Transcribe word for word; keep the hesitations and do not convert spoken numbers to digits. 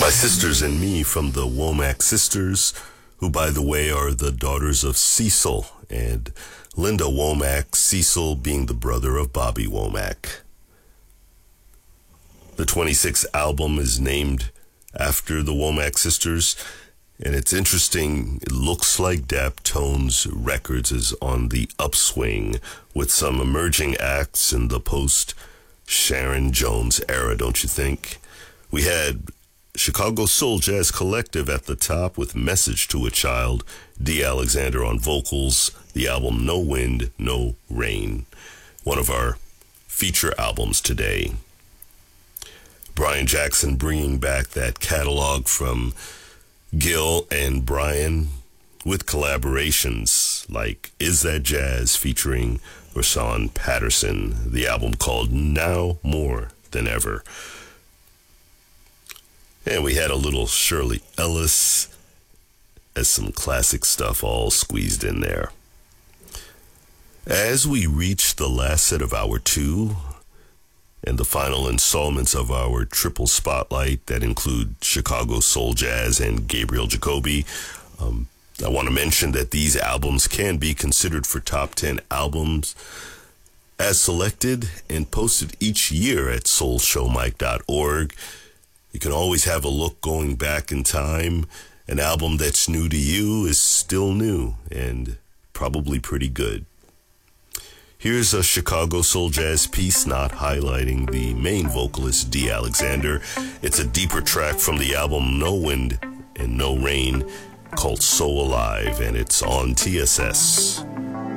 By Sisters and Me from the Womack Sisters, who, by the way, are the daughters of Cecil and Linda Womack, Cecil being the brother of Bobby Womack. The twenty-sixth album is named after the Womack Sisters, and it's interesting. It looks like Daptones Records is on the upswing with some emerging acts in the post-Sharon Jones era, don't you think? We had Chicago Soul Jazz Collective at the top with Message to a Child, Dee Alexander on vocals, the album No Wind, No Rain, one of our feature albums today. Brian Jackson bringing back that catalog from Gil and Brian with collaborations like Is That Jazz featuring Rashawn Patterson, the album called Now More Than Ever. And we had a little Shirley Ellis as some classic stuff all squeezed in there. As we reach the last set of hour two and the final installments of our triple spotlight that include Chicago Soul Jazz and Gabriel Jacoby, um, I want to mention that these albums can be considered for top ten albums as selected and posted each year at soul show mike dot org. You can always have a look going back in time. An album that's new to you is still new and probably pretty good. Here's a Chicago Soul Jazz piece not highlighting the main vocalist, Dee Alexander. It's a deeper track from the album No Wind and No Rain called So Alive, and it's on T S S.